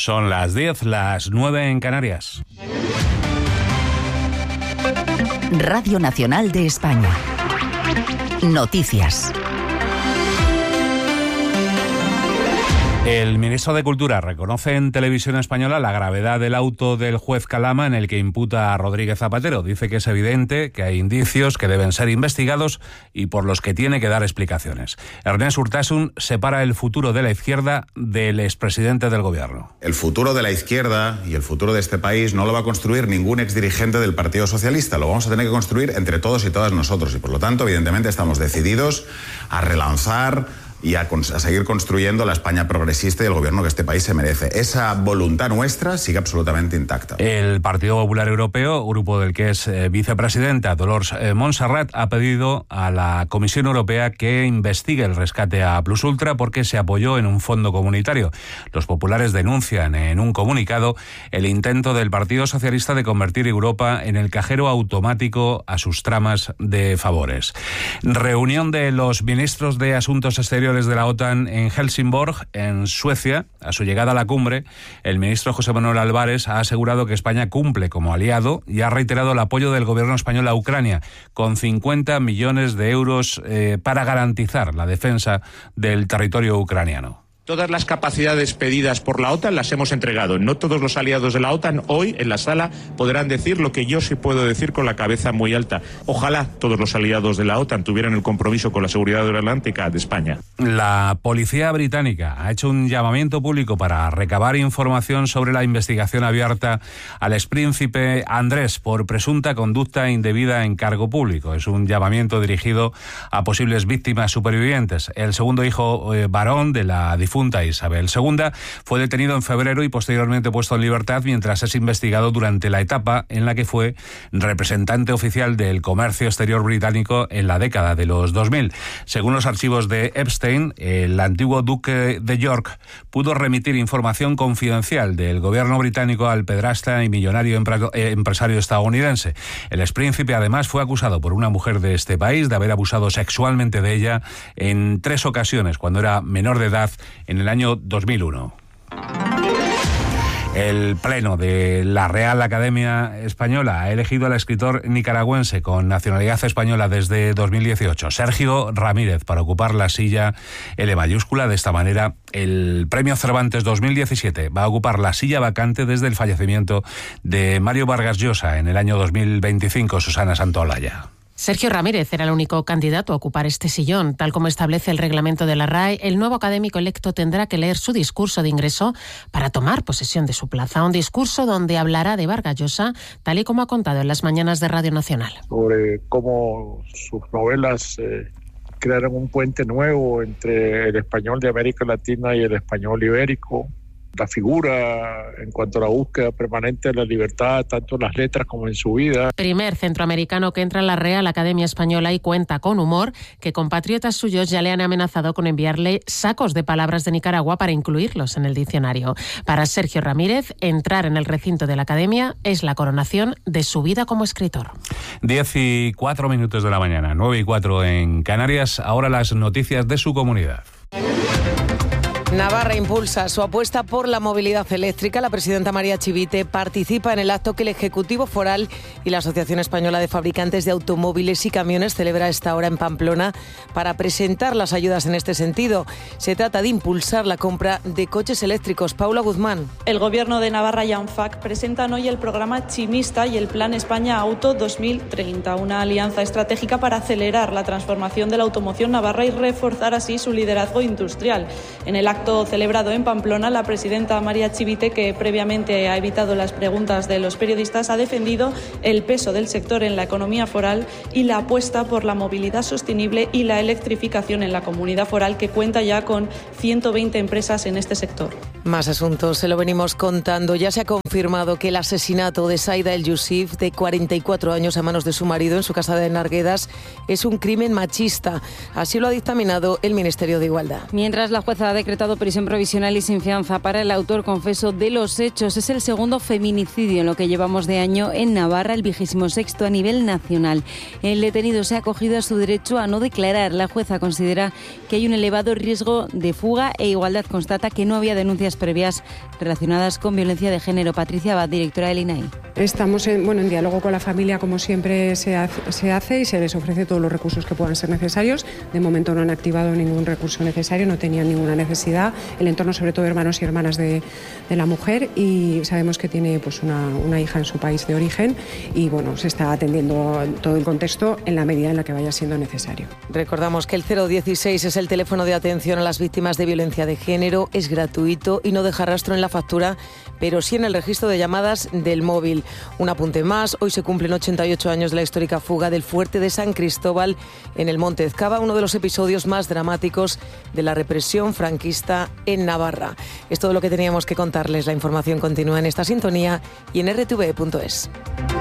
Son las 10, las 9 en Canarias. Radio Nacional de España. Noticias. El ministro de Cultura reconoce en Televisión Española la gravedad del auto del juez Calama en el que imputa a Rodríguez Zapatero. Dice que es evidente que hay indicios que deben ser investigados y por los que tiene que dar explicaciones. Ernest Urtasun separa el futuro de la izquierda del expresidente del gobierno. El futuro de la izquierda y el futuro de este país no lo va a construir ningún exdirigente del Partido Socialista. Lo vamos a tener que construir entre todos y todas nosotros. Y por lo tanto, evidentemente, estamos decididos a relanzar y a seguir construyendo la España progresista y el gobierno que este país se merece. Esa voluntad nuestra sigue absolutamente intacta. El Partido Popular Europeo, grupo del que es vicepresidenta Dolors Montserrat, ha pedido a la Comisión Europea que investigue el rescate a Plus Ultra porque se apoyó en un fondo comunitario. Los populares denuncian en un comunicado el intento del Partido Socialista de convertir Europa en el cajero automático a sus tramas de favores. Reunión de los ministros de Asuntos Exteriores de la OTAN en Helsingborg, en Suecia. A su llegada a la cumbre, el ministro José Manuel Álvarez ha asegurado que España cumple como aliado y ha reiterado el apoyo del gobierno español a Ucrania, con 50 millones de euros para garantizar la defensa del territorio ucraniano. Todas las capacidades pedidas por la OTAN las hemos entregado. No todos los aliados de la OTAN hoy en la sala podrán decir lo que yo sí puedo decir con la cabeza muy alta. Ojalá todos los aliados de la OTAN tuvieran el compromiso con la seguridad atlántica de España. La policía británica ha hecho un llamamiento público para recabar información sobre la investigación abierta al expríncipe Andrés por presunta conducta indebida en cargo público. Es un llamamiento dirigido a posibles víctimas supervivientes. El segundo hijo varón de la difunta Isabel II fue detenido en febrero y posteriormente puesto en libertad mientras es investigado durante la etapa en la que fue representante oficial del comercio exterior británico en la década de los 2000. Según los archivos de Epstein, el antiguo duque de York pudo remitir información confidencial del gobierno británico al pedrasta y millonario empresario estadounidense. El expríncipe además fue acusado por una mujer de este país de haber abusado sexualmente de ella en 3 ocasiones cuando era menor de edad en el año 2001. El Pleno de la Real Academia Española ha elegido al escritor nicaragüense con nacionalidad española desde 2018, Sergio Ramírez, para ocupar la silla L mayúscula. De esta manera, el Premio Cervantes 2017 va a ocupar la silla vacante desde el fallecimiento de Mario Vargas Llosa en el año 2025, Susana Santaolalla. Sergio Ramírez era el único candidato a ocupar este sillón. Tal como establece el reglamento de la RAE, el nuevo académico electo tendrá que leer su discurso de ingreso para tomar posesión de su plaza. Un discurso donde hablará de Vargas Llosa, tal y como ha contado en las mañanas de Radio Nacional. Sobre cómo sus novelas crearon un puente nuevo entre el español de América Latina y el español ibérico. La figura en cuanto a la búsqueda permanente de la libertad, tanto en las letras como en su vida. Primer centroamericano que entra en la Real Academia Española y cuenta con humor que compatriotas suyos ya le han amenazado con enviarle sacos de palabras de Nicaragua para incluirlos en el diccionario. Para Sergio Ramírez, entrar en el recinto de la Academia es la coronación de su vida como escritor. 10:04 de la mañana, 9:04 en Canarias. Ahora las noticias de su comunidad. Navarra impulsa su apuesta por la movilidad eléctrica. La presidenta María Chivite participa en el acto que el Ejecutivo Foral y la Asociación Española de Fabricantes de Automóviles y Camiones celebra a esta hora en Pamplona para presentar las ayudas en este sentido. Se trata de impulsar la compra de coches eléctricos. Paula Guzmán. El Gobierno de Navarra y ANFAC presentan hoy el programa Chimista y el Plan España Auto 2030, una alianza estratégica para acelerar la transformación de la automoción navarra y reforzar así su liderazgo industrial. En el acto celebrado en Pamplona, la presidenta María Chivite, que previamente ha evitado las preguntas de los periodistas, ha defendido el peso del sector en la economía foral y la apuesta por la movilidad sostenible y la electrificación en la comunidad foral, que cuenta ya con 120 empresas en este sector. Más asuntos, se lo venimos contando. Ya se ha confirmado que el asesinato de Saida El Yousif, de 44 años, a manos de su marido en su casa de Narguedas, es un crimen machista. Así lo ha dictaminado el Ministerio de Igualdad. Mientras la jueza ha decretado dictado prisión provisional y sin fianza para el autor confeso de los hechos. Es el segundo feminicidio en lo que llevamos de año en Navarra, el 26º a nivel nacional. El detenido se ha acogido a su derecho a no declarar. La jueza considera que hay un elevado riesgo de fuga e Igualdad constata que no había denuncias previas relacionadas con violencia de género. Patricia Abad, directora del INAI. Estamos en diálogo con la familia, como siempre se hace, y se les ofrece todos los recursos que puedan ser necesarios. De momento no han activado ningún recurso necesario, no tenían ninguna necesidad. El entorno, sobre todo hermanos y hermanas de la mujer, y sabemos que tiene pues una hija en su país de origen y se está atendiendo todo el contexto en la medida en la que vaya siendo necesario. Recordamos que el 016 es el teléfono de atención a las víctimas de violencia de género, es gratuito y no deja rastro en la factura, pero sí en el registro de llamadas del móvil. Un apunte más, hoy se cumplen 88 años de la histórica fuga del fuerte de San Cristóbal en el Monte Ezcaba, uno de los episodios más dramáticos de la represión franquista en Navarra. Es todo lo que teníamos que contarles. La información continúa en esta sintonía y en rtv.es.